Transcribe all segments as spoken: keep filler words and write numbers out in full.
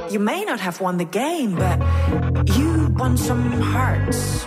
You may not have won the game, but you won some hearts.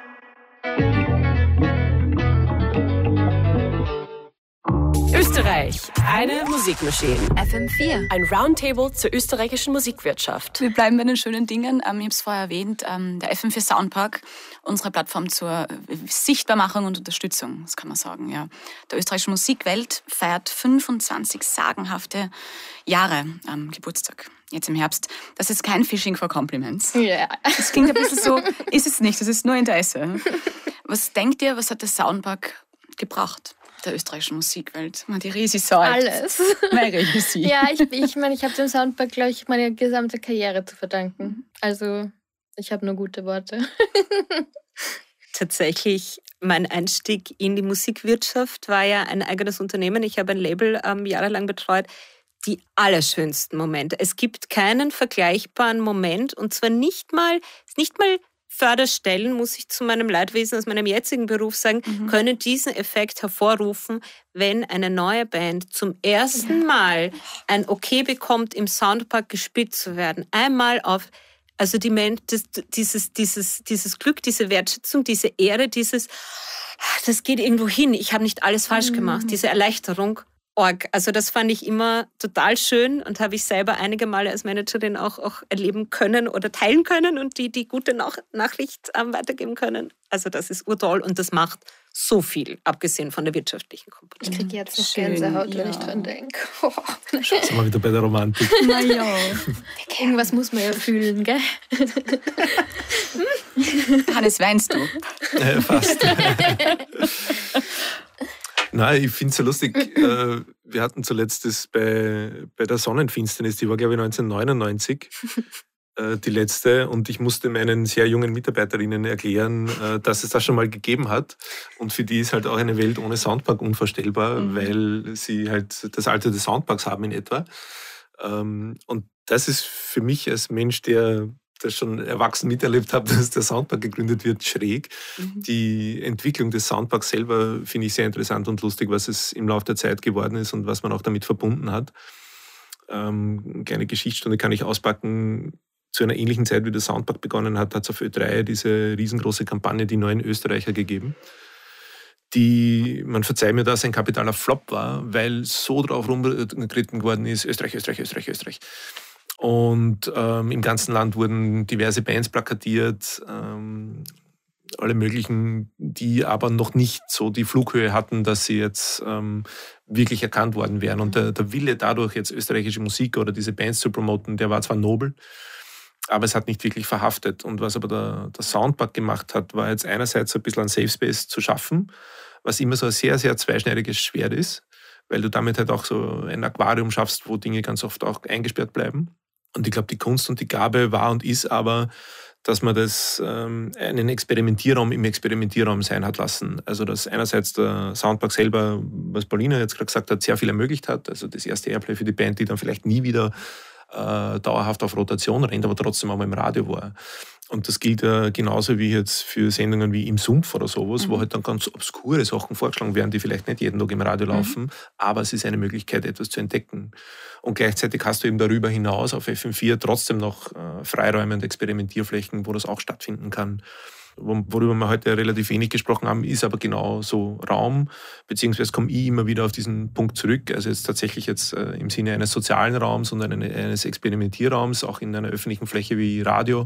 Österreich, eine Musikmaschine. F M vier. Ein Roundtable zur österreichischen Musikwirtschaft. Wir bleiben bei den schönen Dingen. Ähm, ich habe es vorher erwähnt, ähm, der F M vier Soundpark, unsere Plattform zur Sichtbarmachung und Unterstützung, das kann man sagen. Ja. Der österreichischen Musikwelt feiert fünfundzwanzig sagenhafte Jahre am Geburtstag. Jetzt im Herbst. Das ist kein Fishing for Compliments. Ja. Das klingt ein bisschen so, ist es nicht, das ist nur Interesse. Was denkt ihr, was hat der Soundpark gebracht der österreichischen Musikwelt? Die Resi sagt. Alles. Meine Resi. Ja, ich meine, ich, mein, ich habe dem Soundpark, glaube ich, meine gesamte Karriere zu verdanken. Also, ich habe nur gute Worte. Tatsächlich, mein Einstieg in die Musikwirtschaft war ja ein eigenes Unternehmen. Ich habe ein Label ähm, jahrelang betreut. Die allerschönsten Momente. Es gibt keinen vergleichbaren Moment und zwar nicht mal, nicht mal Förderstellen, muss ich zu meinem Leidwesen aus meinem jetzigen Beruf sagen, mhm. können diesen Effekt hervorrufen, wenn eine neue Band zum ersten Mal ein Okay bekommt, im Soundpark gespielt zu werden. Einmal auf, also die Men- das, dieses, dieses, dieses Glück, diese Wertschätzung, diese Ehre, dieses, das geht irgendwo hin, ich habe nicht alles falsch gemacht, mhm. diese Erleichterung. Org. Also das fand ich immer total schön und habe ich selber einige Male als Managerin auch, auch erleben können oder teilen können und die die gute Nach- Nachricht ähm, weitergeben können. Also das ist urtoll und das macht so viel, abgesehen von der wirtschaftlichen Komponente. Ich kriege jetzt noch Schön, Gänsehaut, ja. wenn ich dran denke. Oh. Sind wir wieder bei der Romantik. Naja. Irgendwas muss man ja fühlen, gell? Hannes, weinst du? Äh, fast. Nein, ich finde es so lustig. Wir hatten zuletzt das bei, bei der Sonnenfinsternis, die war, glaube ich, neunzehnhundertneunundneunzig, die letzte. Und ich musste meinen sehr jungen Mitarbeiterinnen erklären, dass es das schon mal gegeben hat. Und für die ist halt auch eine Welt ohne Soundpark unvorstellbar, mhm. weil sie halt das Alter des Soundparks haben in etwa. Und das ist für mich als Mensch, der das schon erwachsen miterlebt habe, dass der Soundpark gegründet wird, schräg. Mhm. Die Entwicklung des Soundparks selber finde ich sehr interessant und lustig, was es im Laufe der Zeit geworden ist und was man auch damit verbunden hat. Ähm, eine kleine Geschichtsstunde kann ich auspacken. Zu einer ähnlichen Zeit, wie der Soundpark begonnen hat, hat es auf Ö drei diese riesengroße Kampagne Die neuen Österreicher gegeben, die, man verzeiht mir, dass ein kapitaler Flop war, weil so drauf rumgeritten geworden ist, Österreich, Österreich, Österreich, Österreich. Und ähm, im ganzen Land wurden diverse Bands plakatiert, ähm, alle möglichen, die aber noch nicht so die Flughöhe hatten, dass sie jetzt ähm, wirklich erkannt worden wären. Und der, der Wille dadurch, jetzt österreichische Musik oder diese Bands zu promoten, der war zwar nobel, aber es hat nicht wirklich verhaftet. Und was aber der, der Soundpark gemacht hat, war jetzt einerseits ein bisschen ein Safe Space zu schaffen, was immer so ein sehr, sehr zweischneidiges Schwert ist, weil du damit halt auch so ein Aquarium schaffst, wo Dinge ganz oft auch eingesperrt bleiben. Und ich glaube, die Kunst und die Gabe war und ist aber, dass man das ähm, einen Experimentierraum im Experimentierraum sein hat lassen. Also dass einerseits der Soundpark selber, was Paulina jetzt gerade gesagt hat, sehr viel ermöglicht hat. Also das erste Airplay für die Band, die dann vielleicht nie wieder äh, dauerhaft auf Rotation rennt, aber trotzdem auch mal im Radio war. Und das gilt ja genauso wie jetzt für Sendungen wie Im Sumpf oder sowas, mhm. wo halt dann ganz obskure Sachen vorgeschlagen werden, die vielleicht nicht jeden Tag im Radio laufen, mhm. aber es ist eine Möglichkeit, etwas zu entdecken. Und gleichzeitig hast du eben darüber hinaus auf F M vier trotzdem noch äh, Freiräume und Experimentierflächen, wo das auch stattfinden kann. Worüber wir heute relativ wenig gesprochen haben, ist aber genau so Raum, beziehungsweise komme ich immer wieder auf diesen Punkt zurück, also jetzt tatsächlich jetzt äh, im Sinne eines sozialen Raums und eine, eines Experimentierraums, auch in einer öffentlichen Fläche wie Radio.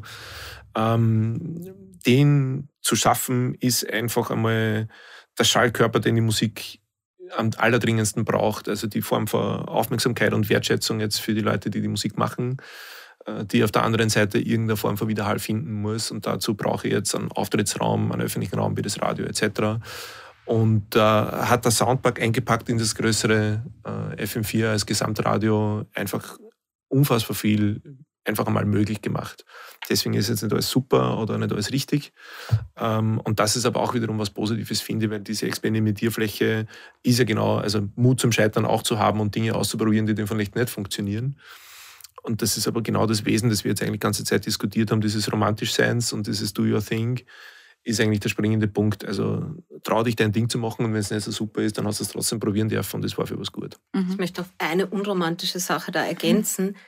Ähm, den zu schaffen, ist einfach einmal der Schallkörper, den die Musik am allerdringendsten braucht, also die Form von Aufmerksamkeit und Wertschätzung jetzt für die Leute, die die Musik machen, die auf der anderen Seite irgendeine Form von Widerhall finden muss. Und dazu brauche ich jetzt einen Auftrittsraum, einen öffentlichen Raum wie das Radio et cetera. Und da äh, hat der Soundpark eingepackt in das größere äh, F M vier als Gesamtradio einfach unfassbar viel einfach einmal möglich gemacht. Deswegen ist jetzt nicht alles super oder nicht alles richtig. Ähm, und das ist aber auch wiederum was Positives, finde ich, weil diese Experimentierfläche ist ja genau, also Mut zum Scheitern auch zu haben und Dinge auszuprobieren, die dann vielleicht nicht funktionieren. Und das ist aber genau das Wesen, das wir jetzt eigentlich die ganze Zeit diskutiert haben, dieses Romantischseins und dieses Do Your Thing, ist eigentlich der springende Punkt. Also trau dich, dein Ding zu machen und wenn es nicht so super ist, dann hast du es trotzdem probieren dürfen und das war für was gut. Mhm. Ich möchte auf eine unromantische Sache da ergänzen.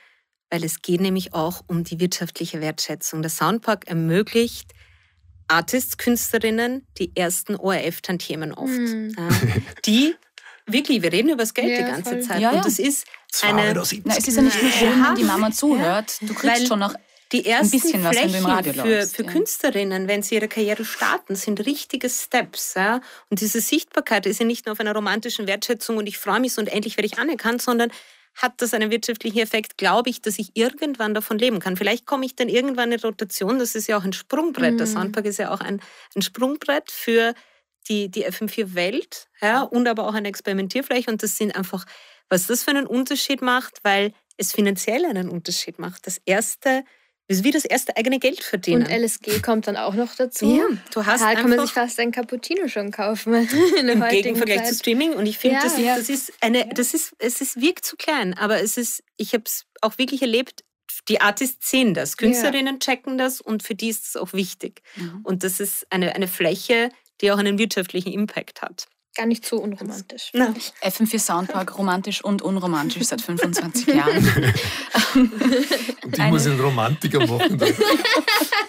weil es geht nämlich auch um die wirtschaftliche Wertschätzung. Der Soundpark ermöglicht Artists, Künstlerinnen die ersten O R F-Tantiemen oft. Mhm. Ja, die, wirklich, wir reden über das Geld ja, die ganze voll. Zeit. Ja, ja. Und das ist eine... Na, es ist ja nicht nur schön, wenn die Mama zuhört. Du kriegst weil schon noch die ersten ein bisschen was, wenn du im Radio für, läufst. Für ja. Künstlerinnen, wenn sie ihre Karriere starten, sind richtige Steps. Ja? Und diese Sichtbarkeit ist ja nicht nur auf einer romantischen Wertschätzung und ich freue mich so und endlich werde ich anerkannt, sondern hat das einen wirtschaftlichen Effekt, glaube ich, dass ich irgendwann davon leben kann. Vielleicht komme ich dann irgendwann in Rotation, das ist ja auch ein Sprungbrett. Mhm. Der Soundpark ist ja auch ein, ein Sprungbrett für die, die F M vier Welt, ja? Und aber auch eine Experimentierfläche. Und das sind einfach, was das für einen Unterschied macht, weil es finanziell einen Unterschied macht. Das erste Das ist wie das erste eigene Geld verdienen. Und L S G kommt dann auch noch dazu. Ja, du hast da einfach kann man sich fast ein Cappuccino schon kaufen. In Im Gegenvergleich Zeit. Zu Streaming. Und ich finde, ja, das, ja. das ist eine, das ist, es ist, wirkt zu klein, aber es ist, ich habe es auch wirklich erlebt, die Artists sehen das, Künstlerinnen ja. checken das und für die ist es auch wichtig. Mhm. Und das ist eine, eine Fläche, die auch einen wirtschaftlichen Impact hat. Gar nicht so unromantisch. No. F M vier Soundpark, romantisch und unromantisch seit fünfundzwanzig Jahren. Und ich muss einen Romantiker machen.